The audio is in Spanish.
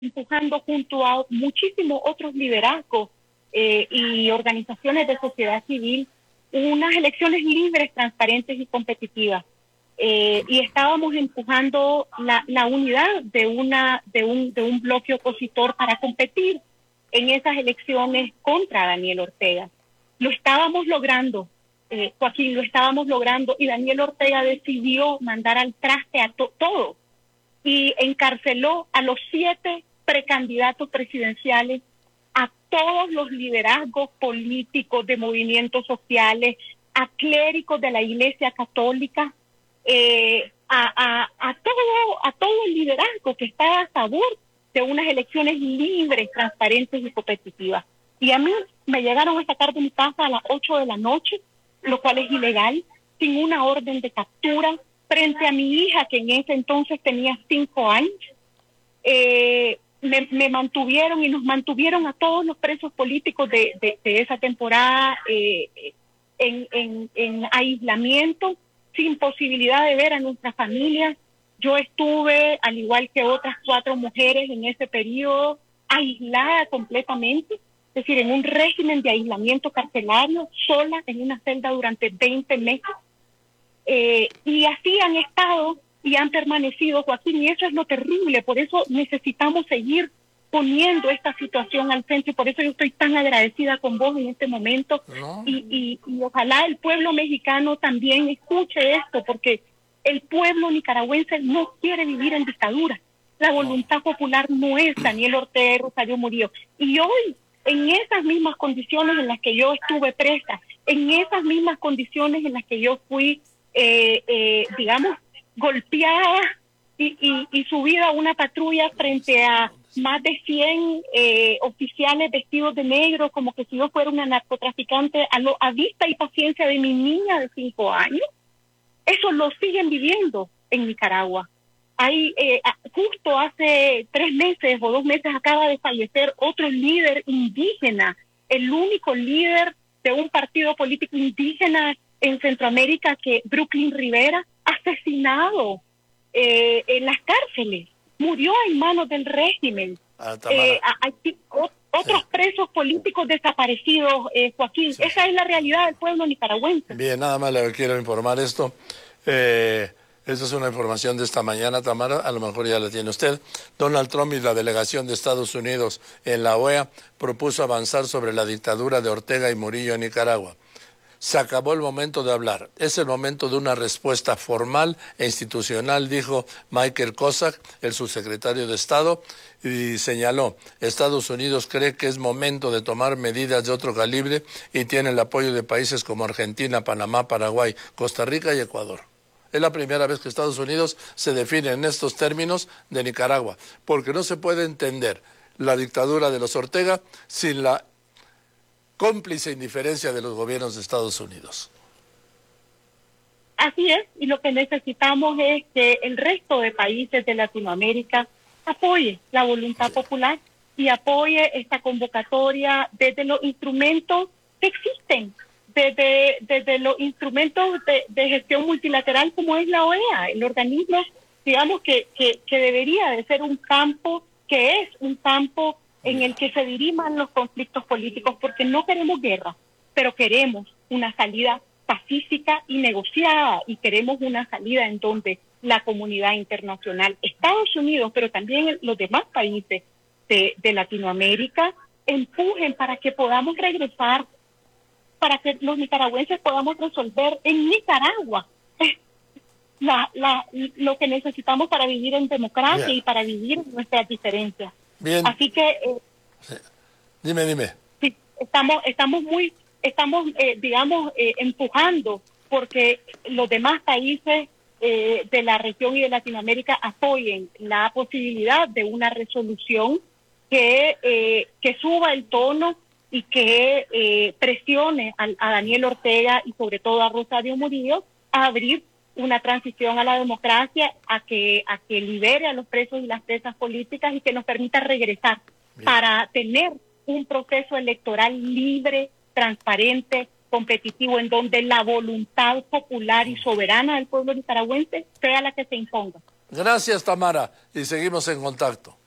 empujando junto a muchísimos otros liderazgos y organizaciones de sociedad civil unas elecciones libres, transparentes y competitivas. Y estábamos empujando la unidad de un bloque opositor para competir en esas elecciones contra Daniel Ortega. Lo estábamos logrando, Joaquín, lo estábamos logrando, y Daniel Ortega decidió mandar al traste a todo y encarceló a los 7 precandidatos presidenciales, a todos los liderazgos políticos de movimientos sociales, a clérigos de la Iglesia Católica, a todo el liderazgo que está a favor de unas elecciones libres, transparentes y competitivas. Y a mí me llegaron a sacar de mi casa a las 8 de la noche, lo cual es ilegal, sin una orden de captura, frente a mi hija, que en ese entonces tenía 5 años. Me mantuvieron y nos mantuvieron a todos los presos políticos de esa temporada en aislamiento, sin posibilidad de ver a nuestras familias. Yo estuve, al igual que otras 4 mujeres en ese periodo, aislada completamente, es decir, en un régimen de aislamiento carcelario, sola en una celda durante 20 meses. Y así han estado y han permanecido, Joaquín, y eso es lo terrible. Por eso necesitamos seguir poniendo esta situación al centro, y por eso yo estoy tan agradecida con vos en este momento. No. Y ojalá el pueblo mexicano también escuche esto, porque el pueblo nicaragüense no quiere vivir en dictadura. La voluntad popular no es Daniel Ortega y Rosario Murillo. Y hoy, en esas mismas condiciones en las que yo estuve presa, en esas mismas condiciones en las que yo fui, digamos, golpeada y subida a una patrulla frente a más de 100 oficiales vestidos de negro, como que si yo fuera una narcotraficante, a vista y paciencia de mi niña de 5 años. Eso lo siguen viviendo en Nicaragua. Hay, justo hace 3 meses o 2 meses acaba de fallecer otro líder indígena, el único líder de un partido político indígena en Centroamérica, que Brooklyn Rivera, asesinado en las cárceles, murió en manos del régimen. Hay otros presos políticos desaparecidos, Joaquín. Sí. Esa es la realidad del pueblo nicaragüense. Bien, nada más le quiero informar esto. Esta es una información de esta mañana, Tamara, a lo mejor ya la tiene usted. Donald Trump y la delegación de Estados Unidos en la OEA propuso avanzar sobre la dictadura de Ortega y Murillo en Nicaragua. Se acabó el momento de hablar. Es el momento de una respuesta formal e institucional, dijo Michael Cossack, el subsecretario de Estado, y señaló: Estados Unidos cree que es momento de tomar medidas de otro calibre y tiene el apoyo de países como Argentina, Panamá, Paraguay, Costa Rica y Ecuador. Es la primera vez que Estados Unidos se define en estos términos de Nicaragua, porque no se puede entender la dictadura de los Ortega sin la cómplice indiferencia de los gobiernos de Estados Unidos. Así es, y lo que necesitamos es que el resto de países de Latinoamérica apoye la voluntad popular y apoye esta convocatoria desde los instrumentos que existen, desde los instrumentos de gestión multilateral como es la OEA, el organismo, digamos, que debería de ser un campo, que es un campo en el que se diriman los conflictos políticos, porque no queremos guerra, pero queremos una salida pacífica y negociada, y queremos una salida en donde la comunidad internacional, Estados Unidos, pero también los demás países de Latinoamérica, empujen para que podamos regresar, para que los nicaragüenses podamos resolver en Nicaragua lo que necesitamos para vivir en democracia. Bien. Y para vivir nuestras diferencias. Bien. Así que sí. Dime. Sí, estamos empujando porque los demás países de la región y de Latinoamérica apoyen la posibilidad de una resolución que suba el tono y que presione a Daniel Ortega y sobre todo a Rosario Murillo a abrir una transición a la democracia, a que libere a los presos y las presas políticas y que nos permita regresar. Bien. Para tener un proceso electoral libre, transparente, competitivo, en donde la voluntad popular y soberana del pueblo nicaragüense sea la que se imponga. Gracias, Tamara, y seguimos en contacto.